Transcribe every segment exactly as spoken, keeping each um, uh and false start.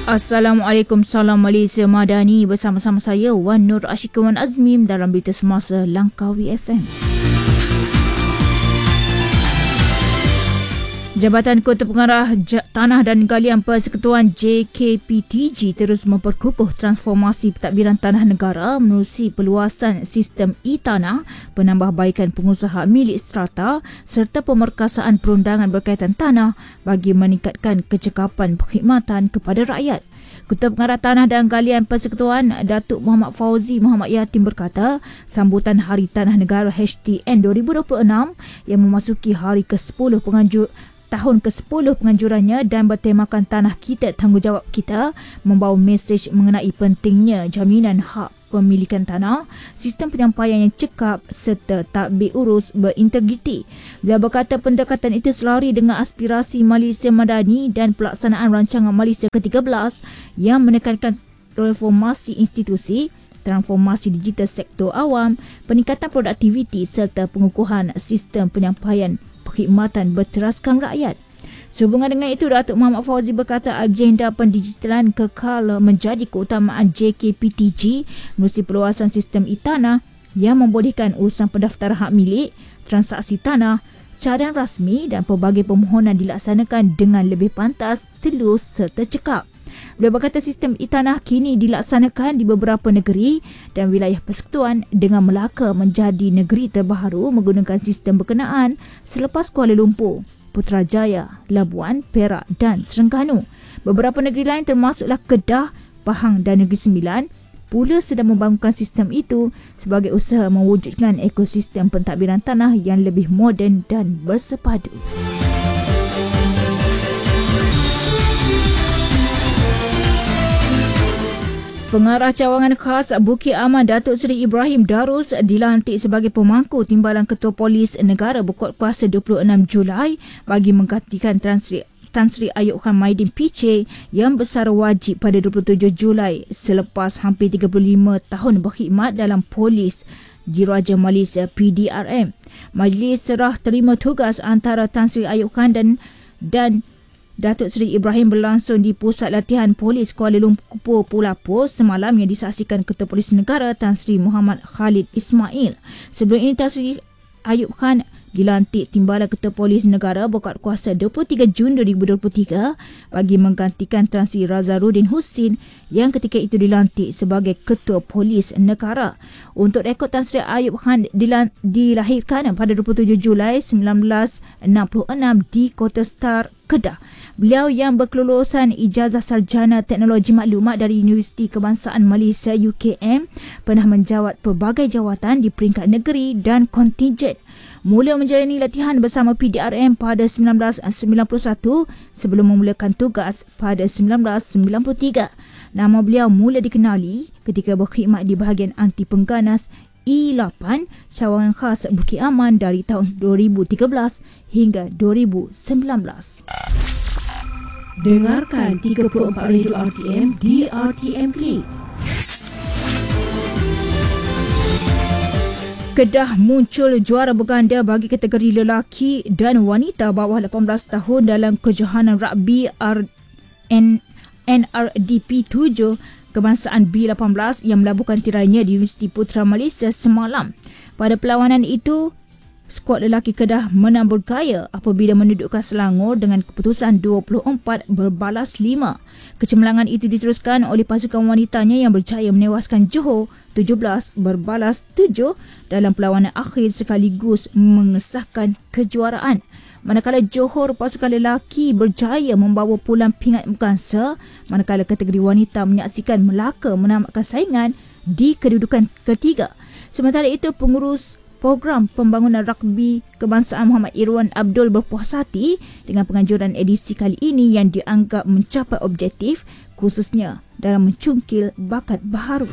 Assalamualaikum, salam Malaysia Madani. Bersama-sama saya Wan Nur Ashika Wan Azmim dalam Berita Semasa Langkawi F M. Jabatan Ketua Pengarah J- Tanah dan Galian Persekutuan J K P T G terus memperkukuh transformasi pentadbiran tanah negara menerusi perluasan sistem e-tanah, penambahbaikan pengusaha milik strata serta pemerkasaan perundangan berkaitan tanah bagi meningkatkan kecekapan perkhidmatan kepada rakyat. Ketua Pengarah Tanah dan Galian Persekutuan Datuk Muhammad Fauzi Muhammad Yatim berkata, sambutan Hari Tanah Negara H T N dua ribu dua puluh enam yang memasuki hari ke sepuluh penganjur tahun ke sepuluh penganjurannya dan bertemakan Tanah Kita Tanggungjawab Kita membawa mesej mengenai pentingnya jaminan hak pemilikan tanah, sistem penyampaian yang cekap serta tadbir urus berintegriti. Beliau berkata pendekatan itu selari dengan aspirasi Malaysia Madani dan pelaksanaan rancangan Malaysia ke tiga belas yang menekankan reformasi institusi, transformasi digital sektor awam, peningkatan produktiviti serta pengukuhan sistem penyampaian perkhidmatan berteraskan rakyat. Sehubungan dengan itu, Datuk Muhammad Fauzi berkata agenda pendigitalan kekal menjadi keutamaan J K P T G menerusi perluasan sistem e-tanah yang membolehkan urusan pendaftaran hak milik, transaksi tanah, cadang rasmi dan pelbagai permohonan dilaksanakan dengan lebih pantas, telus serta cekap. Beliau berkata sistem e-tanah kini dilaksanakan di beberapa negeri dan wilayah persekutuan dengan Melaka menjadi negeri terbaru menggunakan sistem berkenaan selepas Kuala Lumpur, Putrajaya, Labuan, Perak dan Terengganu. Beberapa negeri lain termasuklah Kedah, Pahang dan Negeri Sembilan pula sedang membangunkan sistem itu sebagai usaha mewujudkan ekosistem pentadbiran tanah yang lebih moden dan bersepadu. Pengarah Cawangan Khas Bukit Aman Datuk Seri Ibrahim Darus dilantik sebagai pemangku Timbalan Ketua Polis Negara berkuat kuasa dua puluh enam Julai bagi menggantikan Tan Sri, Tan Sri Ayub Khan Maidin P C yang bersara wajib pada dua puluh tujuh Julai selepas hampir tiga puluh lima tahun berkhidmat dalam Polis Diraja Malaysia P D R M. Majlis serah terima tugas antara Tan Sri Ayub Khan dan dan Datuk Seri Ibrahim berlangsung di Pusat Latihan Polis Kuala Lumpur Pulapur semalam yang disaksikan Ketua Polis Negara Tan Sri Muhammad Khalid Ismail. Sebelum ini Tan Sri Ayub Khan dilantik Timbalan Ketua Polis Negara berkuat kuasa dua puluh tiga Jun dua ribu dua puluh tiga bagi menggantikan Tan Sri Razaruddin Husin yang ketika itu dilantik sebagai Ketua Polis Negara. Untuk rekod, Tan Sri Ayub Khan dilahirkan pada dua puluh tujuh Julai seribu sembilan ratus enam puluh enam di Kota Star, Kedah. Beliau yang berkelulusan ijazah sarjana teknologi maklumat dari Universiti Kebangsaan Malaysia U K M pernah menjawat pelbagai jawatan di peringkat negeri dan kontingen. Mula menjalani latihan bersama P D R M pada seribu sembilan ratus sembilan puluh satu sebelum memulakan tugas pada seribu sembilan ratus sembilan puluh tiga. Nama beliau mula dikenali ketika berkhidmat di bahagian anti pengganas E lapan Cawangan Khas Bukit Aman dari tahun dua ribu tiga belas hingga dua ribu sembilan belas. Dengarkan tiga puluh empat Radio R T M di R T M Klik. Kedah muncul juara berganda bagi kategori lelaki dan wanita bawah lapan belas tahun dalam kejohanan rugby R N R D P tujuh Kebangsaan B lapan belas yang melabuhkan tirainya di Universiti Putra Malaysia semalam. Pada perlawanan itu, skuad lelaki Kedah menang bergaya apabila mendudukkan Selangor dengan keputusan dua puluh empat berbalas lima. Kecemerlangan itu diteruskan oleh pasukan wanitanya yang berjaya menewaskan Johor tujuh belas berbalas tujuh dalam perlawanan akhir sekaligus mengesahkan kejuaraan. Manakala Johor pasukan lelaki berjaya membawa pulang pingat berkansa, manakala kategori wanita menyaksikan Melaka menamatkan saingan di kedudukan ketiga. Sementara itu, pengurus Program Pembangunan Rugby Kebangsaan Muhammad Irwan Abdul berpuas hati dengan penganjuran edisi kali ini yang dianggap mencapai objektif, khususnya dalam mencungkil bakat baharu.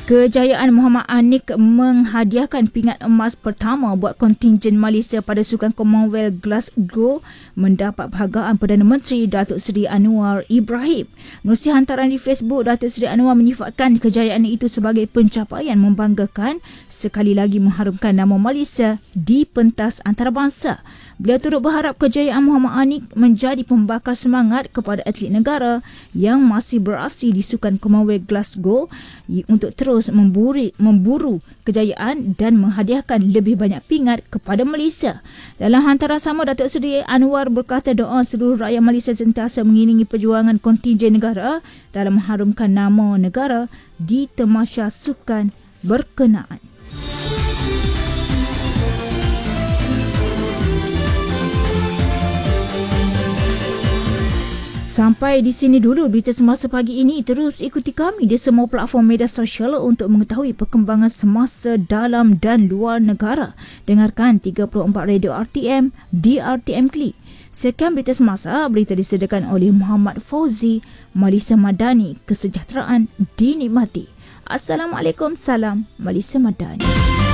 Kejayaan Muhammad Anik menghadiahkan pingat emas pertama buat kontingen Malaysia pada Sukan Commonwealth Glasgow mendapat penghargaan Perdana Menteri Datuk Seri Anwar Ibrahim. Menerusi hantaran di Facebook, Datuk Seri Anwar menyifatkan kejayaan itu sebagai pencapaian membanggakan, sekali lagi mengharumkan nama Malaysia di pentas antarabangsa. Beliau turut berharap kejayaan Muhammad Anik menjadi pembakar semangat kepada atlet negara yang masih beraksi di Sukan Commonwealth Glasgow untuk terus memburu, memburu kejayaan dan menghadiahkan lebih banyak pingat kepada Malaysia. Dalam hantaran sama, Datuk Seri Anwar berkata doa seluruh rakyat Malaysia sentiasa mengiringi perjuangan kontingen negara dalam mengharumkan nama negara di tamasya sukan berkenaan. Sampai di sini dulu berita semasa pagi ini. Terus ikuti kami di semua platform media sosial untuk mengetahui perkembangan semasa dalam dan luar negara. Dengarkan tiga puluh empat Radio R T M di R T M Klik. Sekian berita semasa, berita disediakan oleh Muhammad Fauzi. Malaysia Madani, kesejahteraan dinikmati. Assalamualaikum, salam Malaysia Madani.